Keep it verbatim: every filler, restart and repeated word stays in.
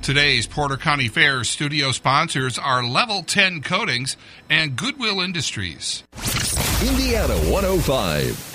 Today's Porter County Fair studio sponsors are Level ten Coatings and Goodwill Industries. Indiana one oh five.